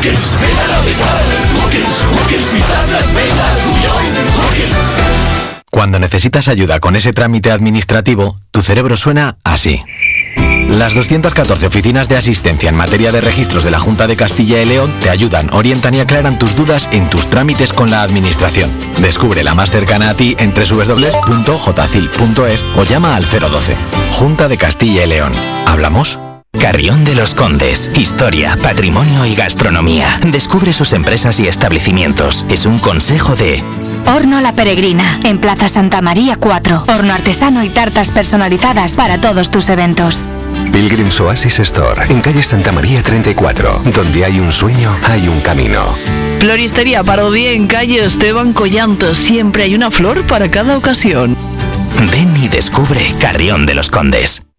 Cookies, vida radical. Cookies, quitad las velas. Cookies. Cuando necesitas ayuda con ese trámite administrativo, tu cerebro suena así. Las 214 oficinas de asistencia en materia de registros de la Junta de Castilla y León te ayudan, orientan y aclaran tus dudas en tus trámites con la administración. Descubre la más cercana a ti en www.jcil.es o llama al 012. Junta de Castilla y León. ¿Hablamos? Carrión de los Condes. Historia, patrimonio y gastronomía. Descubre sus empresas y establecimientos. Es un consejo de... Horno La Peregrina, en Plaza Santa María 4. Horno artesano y tartas personalizadas para todos tus eventos. Pilgrims Oasis Store, en calle Santa María 34. Donde hay un sueño, hay un camino. Floristería Parodía en calle Esteban Collante. Siempre hay una flor para cada ocasión. Ven y descubre Carrión de los Condes.